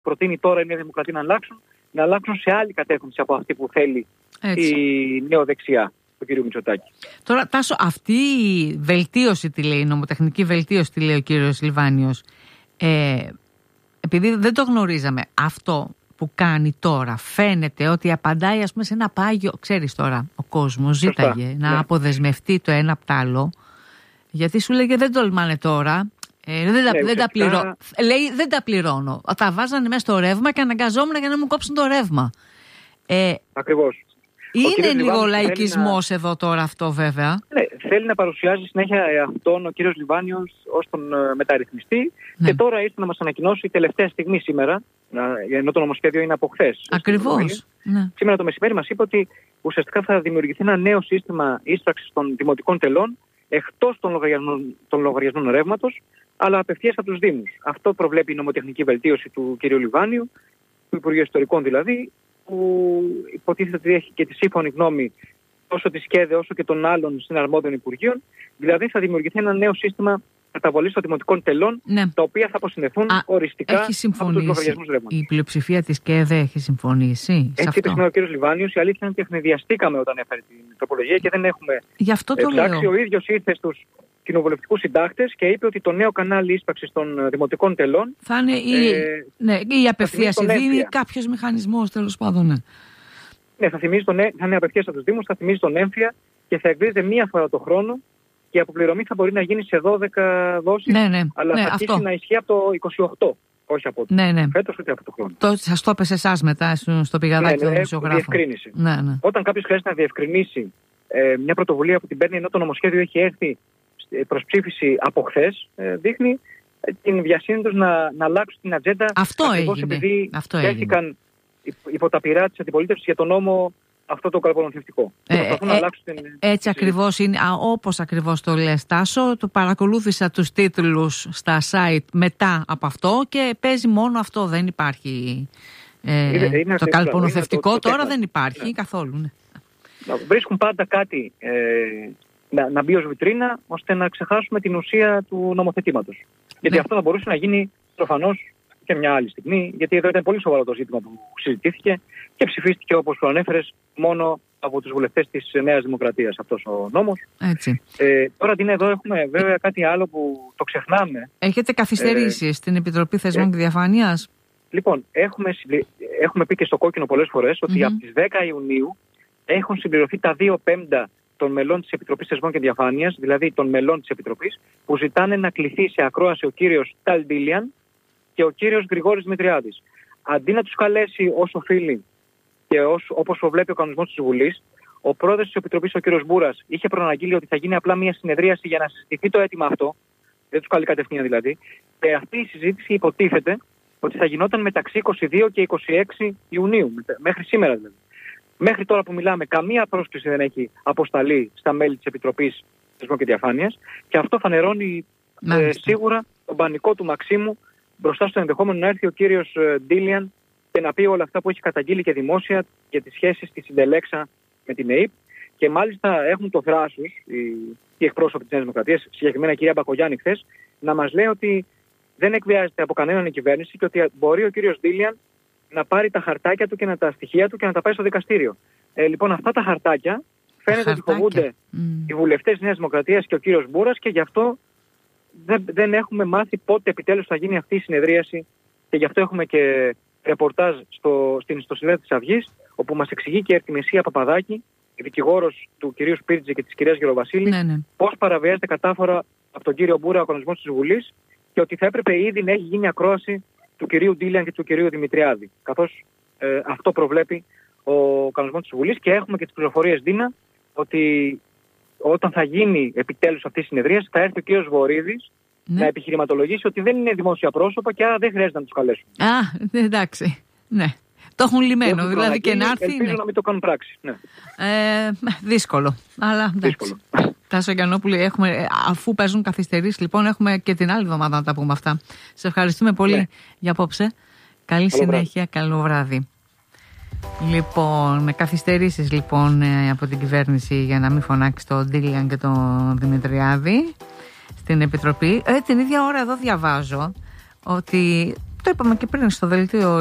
προτείνει τώρα η Νέα Δημοκρατία να αλλάξουν σε άλλη κατεύθυνση από αυτή που θέλει η νεοδεξιά του κ. Μητσοτάκη. Τώρα, Τάσο, αυτή η βελτίωση, τη λέει, η νομοτεχνική βελτίωση, τη λέει ο κ. Λιβάνιος, επειδή δεν το γνωρίζαμε, αυτό που κάνει τώρα φαίνεται ότι απαντάει, ας πούμε, σε ένα πάγιο, ξέρεις τώρα, ο κόσμος ζήταγε να αποδεσμευτεί το ένα από το άλλο, γιατί σου λέγε δεν τολμάνε τώρα. Λέει δεν τα πληρώνω. Τα βάζανε μέσα στο ρεύμα και αναγκαζόμουν για να μου κόψουν το ρεύμα. Ακριβώς. Είναι λίγο λαϊκισμός εδώ τώρα αυτό, βέβαια. Ναι, θέλει να παρουσιάζει συνέχεια αυτόν ο κύριος Λιβάνιος ως τον μεταρρυθμιστή. Ναι. Και τώρα ήρθε να μας ανακοινώσει τελευταία στιγμή σήμερα, ενώ το νομοσχέδιο είναι από χθες. Ακριβώς. Ναι. Σήμερα το μεσημέρι μας είπε ότι ουσιαστικά θα δημιουργηθεί ένα νέο σύστημα ίσπραξης των δημοτικών τελών εκτός των λογαριασμών ρεύματος, αλλά απευθείας από τους Δήμους. Αυτό προβλέπει η νομοτεχνική βελτίωση του κ. Λιβάνιου, του Υπουργείου Ιστορικών δηλαδή, που υποτίθεται ότι έχει και τη σύμφωνη γνώμη τόσο της ΚΕΔΕ όσο και των άλλων συναρμόδιων Υπουργείων. Δηλαδή θα δημιουργηθεί ένα νέο σύστημα καταβολής των δημοτικών τελών, τα οποία θα αποσυνδεθούν οριστικά από τους λογαριασμούς ρεύματος. Η πλειοψηφία της ΚΕΔΕ έχει συμφωνήσει. Έτσι είπε σήμερα ο κ. Λιβάνιος. Η αλήθεια είναι ότι ευνηδιαστήκαμε όταν έφερε την τροπολογία και δεν έχουμε ψάξει. Ο ίδιος ήρθε στους κοινοβουλευτικούς συντάκτες και είπε ότι το νέο κανάλι ίσπραξης των δημοτικών τελών θα είναι η απευθείας δίνει ή κάποιος μηχανισμός, τέλος πάντων. Ναι, θα είναι απευθείας από τους Δήμους, θα θυμίζει τον έμφυα και θα εκδίδεται μία φορά το χρόνο και η αποπληρωμή θα μπορεί να γίνει σε 12 δόσεις, αλλά θα αρχίσει να ισχύει από το 28. Όχι από φέτος ούτε από το χρόνο. Σας το έπεσε εσάς μετά στο πηγαδάκι του δημοσιογράφου. Διευκρίνηση. Όταν κάποιος χρειάζεται να διευκρινίσει μια πρωτοβουλία που την παίρνει ενώ το νομοσχέδιο έχει έρθει προς ψήφιση από χθες, δείχνει την διασύνη τους να αλλάξουν την ατζέντα. Αυτό έγινε. Επειδή τέθηκαν υπό τα πειρά της αντιπολίτευσης για τον νόμο αυτό το καλπονομευτικό. Έτσι ακριβώς είναι, όπως ακριβώς το λες, Τάσο. Το παρακολούθησα τους τίτλους στα site μετά από αυτό και παίζει μόνο αυτό. Δεν υπάρχει το καλπονομευτικό τώρα, δεν υπάρχει καθόλου. Ναι. Βρίσκουν πάντα κάτι να μπει ως βιτρίνα ώστε να ξεχάσουμε την ουσία του νομοθετήματος. Γιατί αυτό θα μπορούσε να γίνει προφανώς και μια άλλη στιγμή, γιατί εδώ ήταν πολύ σοβαρό το ζήτημα που συζητήθηκε και ψηφίστηκε, όπως το ανέφερες, μόνο από τους βουλευτές της Νέας Δημοκρατίας αυτός ο νόμος. Έτσι. Τώρα την εδώ έχουμε βέβαια κάτι άλλο που το Έχετε καθυστερήσει στην Επιτροπή Θεσμών και Διαφάνειας. Λοιπόν, έχουμε πει και στο κόκκινο πολλές φορές ότι από τις 10 Ιουνίου έχουν συμπληρωθεί τα 2/5 των μελών της Επιτροπής Θεσμών και Διαφάνειας, δηλαδή των μελών της Επιτροπής, που ζητάνε να κληθεί σε ακρόαση ο κύριος Ταλντίλιαν και ο κύριος Γρηγόρης Δημητριάδης. Αντί να τους καλέσει ως οφείλει και όπως προβλέπει ο κανονισμός της Βουλής, ο πρόεδρος της Επιτροπής, ο κύριος Μπούρας, είχε προαναγγείλει ότι θα γίνει απλά μια συνεδρίαση για να συζητηθεί το αίτημα αυτό. Δεν τους καλεί κατευθείαν δηλαδή. Και αυτή η συζήτηση υποτίθεται ότι θα γινόταν μεταξύ 22 και 26 Ιουνίου, μέχρι σήμερα δηλαδή. Μέχρι τώρα που μιλάμε, καμία πρόσκληση δεν έχει αποσταλεί στα μέλη της Επιτροπής Θεσμών και Διαφάνειας και αυτό φανερώνει σίγουρα τον πανικό του Μαξίμου μπροστά στο ενδεχόμενο να έρθει ο κύριος Ντίλιαν και να πει όλα αυτά που έχει καταγγείλει και δημόσια για τις σχέσεις της Συντελέξα με την ΕΕΠ. Και μάλιστα έχουν το θράσος οι εκπρόσωποι της Νέας Δημοκρατίας, συγκεκριμένα η κυρία Μπακογιάννη χθες, να μας λέει ότι δεν εκβιάζεται από κανέναν η κυβέρνηση και ότι μπορεί ο κύριος Ντίλιαν να πάρει τα χαρτάκια του και τα στοιχεία του και να τα πάει στο δικαστήριο. Λοιπόν, αυτά τα χαρτάκια φαίνεται ότι φοβούνται οι βουλευτές της Νέας Δημοκρατίας και ο κύριος Μπούρας και γι' αυτό δεν έχουμε μάθει πότε επιτέλους θα γίνει αυτή η συνεδρίαση και γι' αυτό έχουμε και ρεπορτάζ στην ιστοσελίδα της Αυγής, όπου μας εξηγεί και η Αρτιμεσία Παπαδάκη, η δικηγόρος του κυρίου Σπίρτζη και της κυρίας Γεροβασίλη, πώς παραβιάζεται κατάφορα από τον κύριο Μπούρα ο κανονισμός της Βουλής και ότι θα έπρεπε ήδη να έχει γίνει ακρόαση του κυρίου Ντίλιαν και του κυρίου Δημητριάδη. Καθώς αυτό προβλέπει ο κανονισμός της Βουλής και έχουμε και τις πληροφορίες, Δίνα, ότι όταν θα γίνει επιτέλους αυτή η συνεδρία θα έρθει ο κύριος Βορίδης να επιχειρηματολογήσει ότι δεν είναι δημόσια πρόσωπα και άρα δεν χρειάζεται να τους καλέσουν. Εντάξει. Ναι. Το έχουν λυμμένο, δηλαδή και να έρθει. Ελπίζω να μην το κάνουν πράξη. Ναι. Δύσκολο. Αλλά εντάξει. Τάσο Γιαννόπουλε, αφού παίζουν καθυστερήσεις, λοιπόν, έχουμε και την άλλη εβδομάδα να τα πούμε αυτά. Σε ευχαριστούμε πολύ για απόψε. Καλή συνέχεια, καλό βράδυ. Λοιπόν, με καθυστερήσεις λοιπόν από την κυβέρνηση για να μην φωνάξει τον Ντίλιαν και τον Δημητριάδη στην Επιτροπή. Την ίδια ώρα εδώ διαβάζω ότι το είπαμε και πριν στο δελτίο